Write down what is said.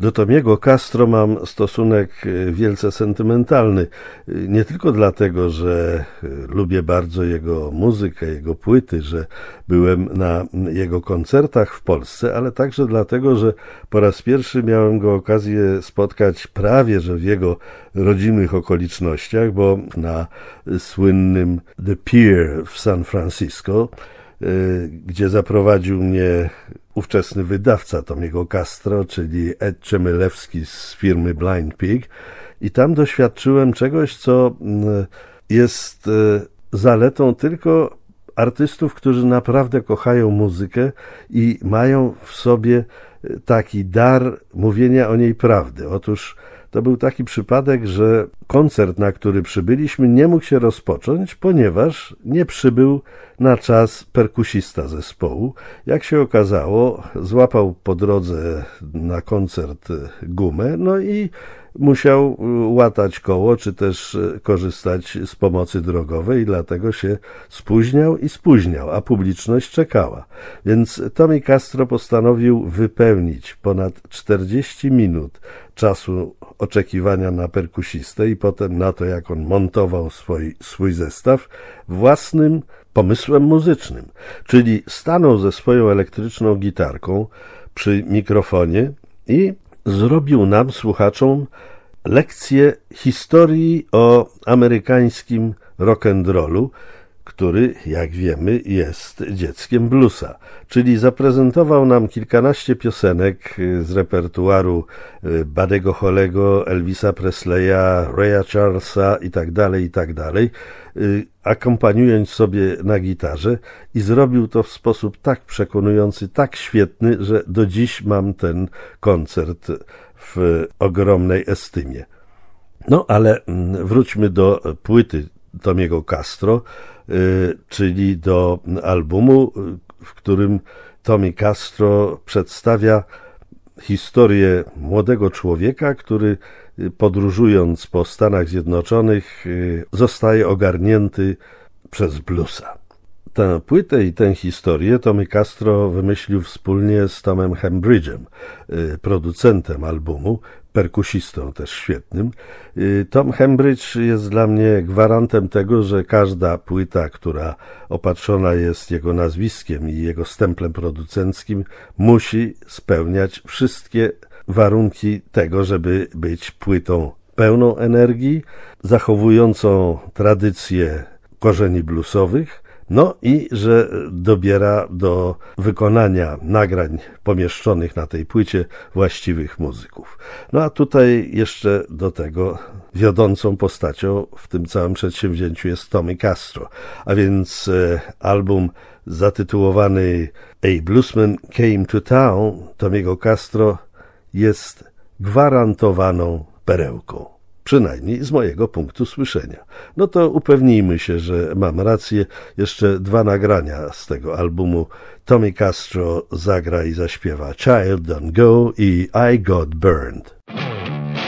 Do Tomiego Castro mam stosunek wielce sentymentalny. Nie tylko dlatego, że lubię bardzo jego muzykę, jego płyty, że byłem na jego koncertach w Polsce, ale także dlatego, że po raz pierwszy miałem go okazję spotkać prawie że w jego rodzimych okolicznościach, bo na słynnym The Pier w San Francisco, gdzie zaprowadził mnie ówczesny wydawca Tomiego Castro, czyli Ed Chmielewski z firmy Blind Pig, i tam doświadczyłem czegoś, co jest zaletą tylko artystów, którzy naprawdę kochają muzykę i mają w sobie taki dar mówienia o niej prawdy. Otóż to był taki przypadek, że koncert, na który przybyliśmy, nie mógł się rozpocząć, ponieważ nie przybył na czas perkusista zespołu. Jak się okazało, złapał po drodze na koncert gumę, no i musiał łatać koło, czy też korzystać z pomocy drogowej, i dlatego się spóźniał, a publiczność czekała. Więc Tommy Castro postanowił wypełnić ponad 40 minut czasu oczekiwania na perkusistę i potem na to, jak on montował swój zestaw, własnym pomysłem muzycznym. Czyli stanął ze swoją elektryczną gitarką przy mikrofonie i zrobił nam, słuchaczom, lekcję historii o amerykańskim rock'n'rollu, który, jak wiemy, jest dzieckiem bluesa. Czyli zaprezentował nam kilkanaście piosenek z repertuaru Buddy'ego Hollego, Elvisa Presleya, Raya Charlesa itd., akompaniując sobie na gitarze, i zrobił to w sposób tak przekonujący, tak świetny, że do dziś mam ten koncert w ogromnej estymie. No ale wróćmy do płyty Tomiego Castro, czyli do albumu, w którym Tommy Castro przedstawia historię młodego człowieka, który podróżując po Stanach Zjednoczonych zostaje ogarnięty przez bluesa. Tę płytę i tę historię Tommy Castro wymyślił wspólnie z Tomem Hembridge'em, producentem albumu, perkusistą też świetnym. Tom Hembridge jest dla mnie gwarantem tego, że każda płyta, która opatrzona jest jego nazwiskiem i jego stemplem producenckim, musi spełniać wszystkie warunki tego, żeby być płytą pełną energii, zachowującą tradycję korzeni bluesowych, no i że dobiera do wykonania nagrań pomieszczonych na tej płycie właściwych muzyków. No a tutaj jeszcze do tego wiodącą postacią w tym całym przedsięwzięciu jest Tommy Castro, a więc album zatytułowany A Bluesman Came to Town Tomiego Castro jest gwarantowaną perełką. Przynajmniej z mojego punktu słyszenia. No to upewnijmy się, że mam rację. Jeszcze dwa nagrania z tego albumu. Tommy Castro zagra i zaśpiewa Child Don't Go i I Got Burned.